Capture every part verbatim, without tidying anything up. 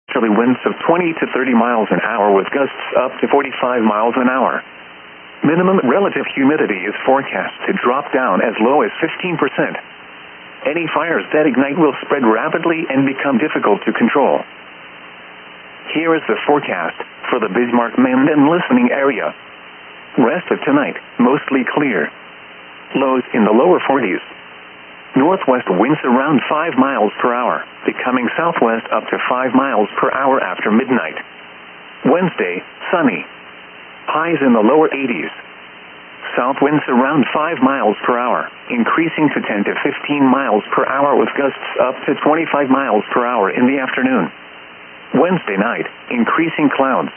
Westerly winds of twenty to thirty miles an hour with gusts up to forty-five miles an hour. Minimum relative humidity is forecast to drop down as low as fifteen percent. Any fires that ignite will spread rapidly and become difficult to control. Here is the forecast for the Bismarck, Maine and listening area. Rest of tonight, mostly clear. Lows in the lower forties. Northwest winds around five miles per hour, becoming southwest up to five miles per hour after midnight. Wednesday, sunny. Highs in the lower eighties. South winds around five miles per hour, increasing to ten to fifteen miles per hour with gusts up to twenty-five miles per hour in the afternoon. Wednesday night, increasing clouds.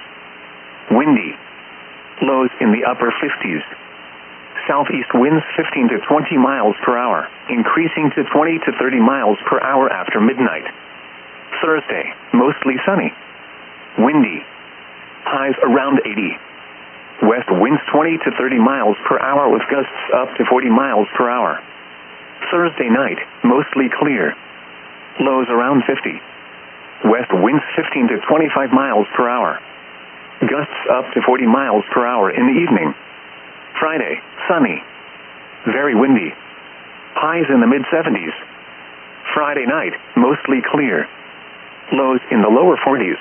Windy. Lows in the upper fifties. Southeast winds fifteen to twenty miles per hour, increasing to twenty to thirty miles per hour after midnight. Thursday, mostly sunny. Windy. Highs around eighty. West winds twenty to thirty miles per hour with gusts up to forty miles per hour. Thursday night, mostly clear. Lows around fifty. West winds fifteen to twenty-five miles per hour. Gusts up to forty miles per hour in the evening. Friday, sunny. Very windy. Highs in the mid seventies. Friday night, mostly clear. Lows in the lower forties.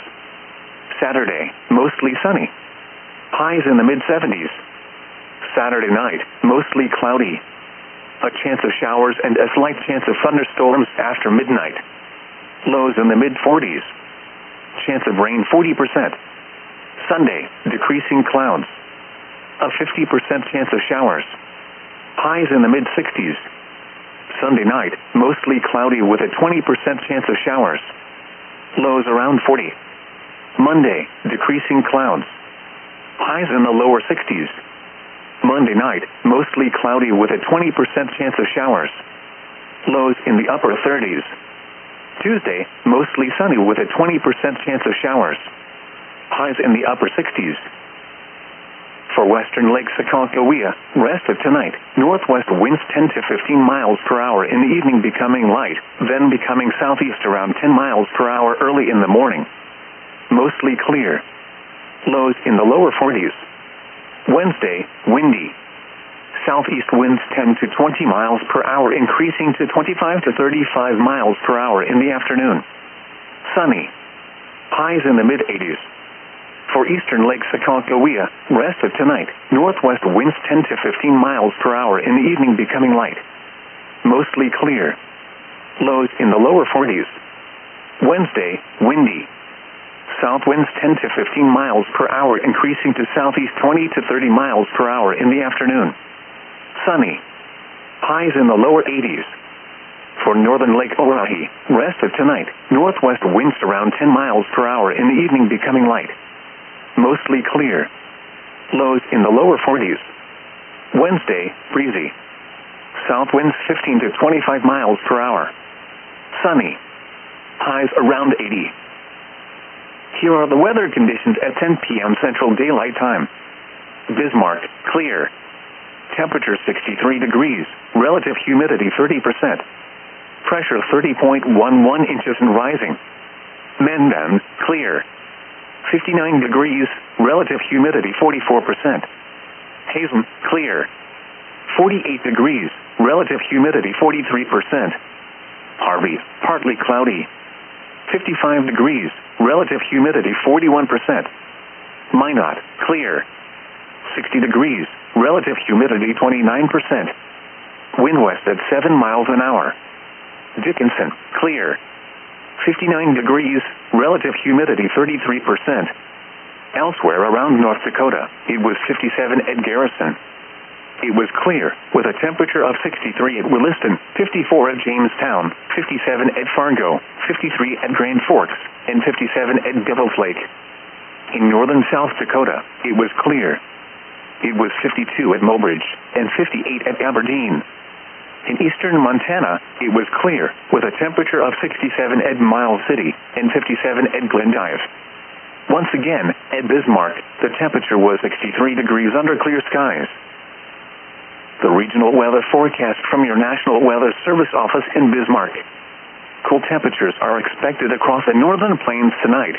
Saturday, mostly sunny. Highs in the mid seventies. Saturday night, mostly cloudy. A chance of showers and a slight chance of thunderstorms after midnight. Lows in the mid forties. Chance of rain forty percent. Sunday, decreasing clouds. A fifty percent chance of showers. Highs in the mid sixties. Sunday night, mostly cloudy with a twenty percent chance of showers. Lows around forty. Monday, decreasing clouds. Highs in the lower sixties. Monday night, mostly cloudy with a twenty percent chance of showers. Lows in the upper thirties. Tuesday, mostly sunny with a twenty percent chance of showers. Highs in the upper sixties. For western Lake Sakakawea, rest of tonight, northwest winds ten to fifteen miles per hour in the evening becoming light, then becoming southeast around ten miles per hour early in the morning. Mostly clear. Lows in the lower forties. Wednesday, windy. Southeast winds ten to twenty miles per hour increasing to twenty-five to thirty-five miles per hour in the afternoon. Sunny. Highs in the mid eighties. For eastern Lake Sakakawea, rest of tonight, northwest winds ten to fifteen miles per hour in the evening becoming light. Mostly clear. Lows in the lower forties. Wednesday, windy. South winds ten to fifteen miles per hour increasing to southeast twenty to thirty miles per hour in the afternoon. Sunny. Highs in the lower eighties. For northern Lake Oahe, rest of tonight, northwest winds around ten miles per hour in the evening becoming light. Mostly clear. Lows in the lower forties. Wednesday, breezy. South winds fifteen to twenty-five miles per hour. Sunny. Highs around eighty. Here are the weather conditions at ten p.m. Central Daylight Time. Bismarck, clear. Temperature sixty-three degrees, relative humidity thirty percent. Pressure thirty point one one inches and rising. Mendon, clear. fifty-nine degrees, relative humidity forty-four percent. Hazen, clear. forty-eight degrees, relative humidity forty-three percent. Harvey, partly cloudy. fifty-five degrees, relative humidity forty-one percent. Minot, clear. sixty degrees, relative humidity twenty-nine percent. Wind west at seven miles an hour. Dickinson, clear. fifty-nine degrees, relative humidity thirty-three percent. Elsewhere around North Dakota, it was fifty-seven at Garrison. It was clear, with a temperature of sixty-three at Williston, fifty-four at Jamestown, fifty-seven at Fargo, fifty-three at Grand Forks, and fifty-seven at Devil's Lake. In northern South Dakota, it was clear. It was fifty-two at Mobridge, and fifty-eight at Aberdeen. In eastern Montana, it was clear, with a temperature of sixty-seven at Miles City, and fifty-seven at Glendive. Once again, at Bismarck, the temperature was sixty-three degrees under clear skies. The regional weather forecast from your National Weather Service office in Bismarck. Cool temperatures are expected across the northern plains tonight,